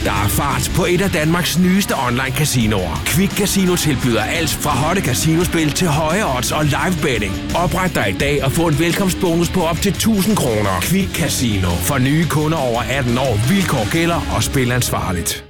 Der er fart på et af Danmarks nyeste online casinoer. Quick Casino tilbyder alt fra hotte casinospil til høje odds og live betting. Opret dig i dag og få en velkomstbonus på op til 1000 kroner. Quick Casino. For nye kunder over 18 år. Vilkår gælder og spil ansvarligt.